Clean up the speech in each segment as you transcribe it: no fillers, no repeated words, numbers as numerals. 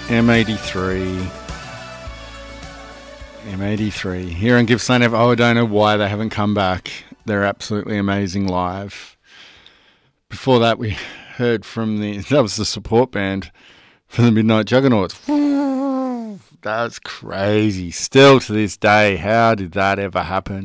M83. M83. Here in Gippsland. Oh, I don't know why they haven't come back. They're absolutely amazing live. Before that, we heard from that was the support band for the Midnight Juggernauts. That's crazy. Still to this day, how did that ever happen?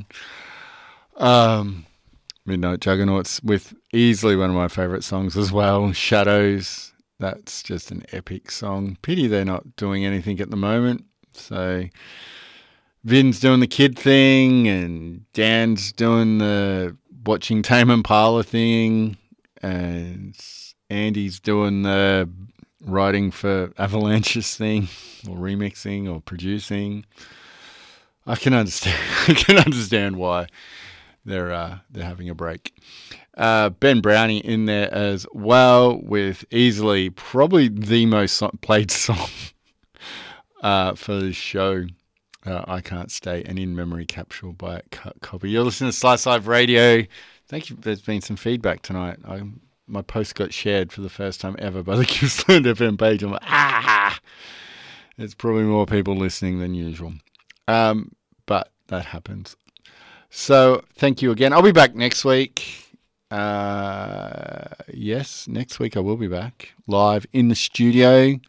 Midnight Juggernauts with easily one of my favourite songs as well, Shadows. That's just an epic song. Pity they're not doing anything at the moment. So Vin's doing the kid thing and Dan's doing the watching Tame Impala thing and Andy's doing the writing for Avalanche's thing or remixing or producing. I can understand why they're having a break. Ben Brownie in there as well with easily probably the most played song for this show. I Can't Stay, an in-memory capsule by Cut Copy. You're listening to Slice Live Radio. Thank you. There's been some feedback tonight. My post got shared for the first time ever by the Gippsland FM page. I'm like, there's probably more people listening than usual. But that happens. So thank you again. I'll be back next week. Yes, next week I will be back live in the studio.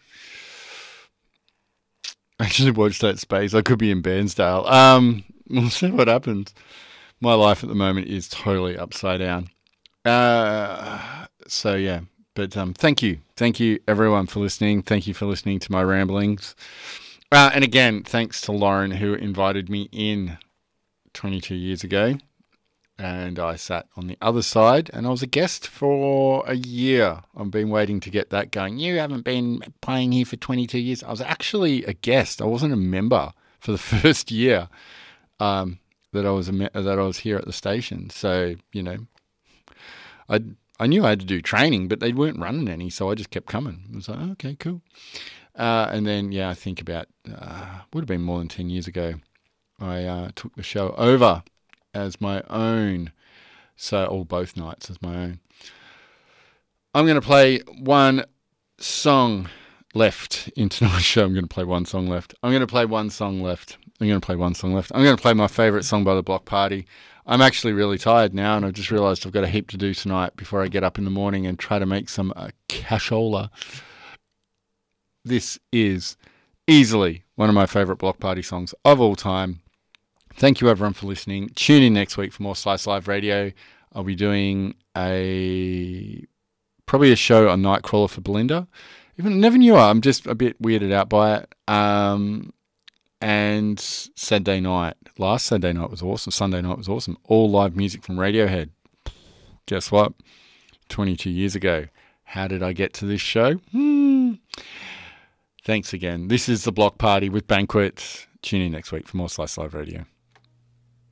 Actually, watch that space. I could be in Bairnsdale. We'll see what happens. My life at the moment is totally upside down. So yeah, but thank you everyone for listening. Thank you for listening to my ramblings. And again, thanks to Lauren who invited me in 22 years ago. And I sat on the other side and I was a guest for a year. I've been waiting to get that going. You haven't been playing here for 22 years. I was actually a guest. I wasn't a member for the first year that I was here at the station. So, you know, I knew I had to do training, but they weren't running any. So I just kept coming. I was like, oh, okay, cool. And then, I think about, would have been more than 10 years ago, I took the show over as my own, or both nights as my own. I'm going to play one song left in tonight's show. I'm going to play one song left. I'm going to play my favourite song by the Block Party. I'm actually really tired now, and I've just realised I've got a heap to do tonight before I get up in the morning and try to make some cashola. This is easily one of my favourite Block Party songs of all time. Thank you everyone for listening. Tune in next week for more Slice Live Radio. I'll be doing probably a show on Nightcrawler for Belinda. Even never knew her. I'm just a bit weirded out by it. And Saturday night. Last Saturday night was awesome. Sunday night was awesome. All live music from Radiohead. Guess what? 22 years ago. How did I get to this show? Thanks again. This is the Block Party with Banquet. Tune in next week for more Slice Live Radio.